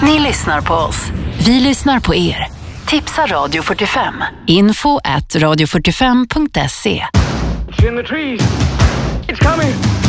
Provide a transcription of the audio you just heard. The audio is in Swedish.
Ni lyssnar på oss. Vi lyssnar på er. Tipsa Radio 45. Info@radio45.se. In the trees. It's coming.